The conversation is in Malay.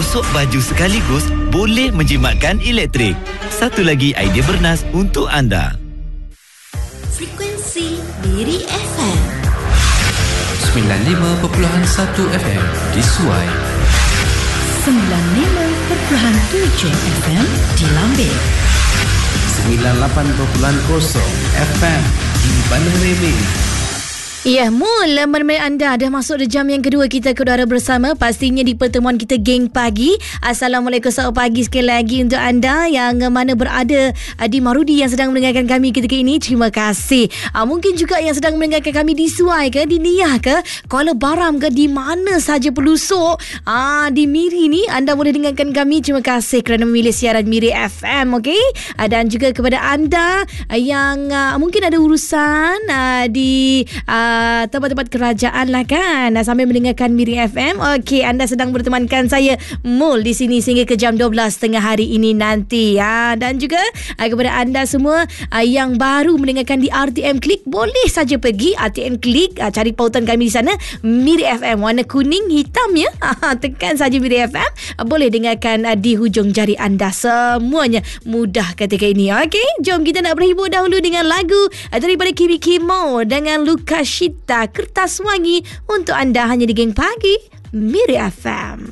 gosok baju sekaligus boleh menjimatkan elektrik. Satu lagi idea bernas untuk anda. Frekuensi Miri FM 95.1 FM di Suai, 95.7 FM di Lambeh, 98.0 FM di Bandar Rembang. Ya, Mul, menemani anda dah masuk di jam yang kedua kita ke udara bersama. Pastinya di pertemuan kita Geng Pagi. Assalamualaikum, selamat pagi sekali lagi untuk anda yang mana berada di Marudi yang sedang mendengarkan kami ketika ini. Terima kasih. Mungkin juga yang sedang mendengarkan kami di Suai ke, di Niah ke, Kuala Baram ke, di mana saja pelusuk di Miri ni, anda boleh dengarkan kami. Terima kasih kerana memilih siaran Miri FM, okey? Dan juga kepada anda yang mungkin ada urusan di tempat-tempat kerajaan lah kan, sambil mendengarkan Miri FM. Okey, anda sedang bertemankan saya Mul di sini sehingga ke jam 12 tengah hari ini nanti ya. Dan juga kepada anda semua yang baru mendengarkan di RTM Klik, boleh saja pergi RTM Klik, cari pautan kami di sana, Miri FM warna kuning hitam ya. Tekan saja Miri FM, boleh dengarkan di hujung jari anda. Semuanya mudah ketika ini. Okey, jom kita nak berhibur dahulu dengan lagu daripada Kimi Kimo dengan Lukas Shita, Kertas Wangi untuk anda hanya di Geng Pagi Miri FM.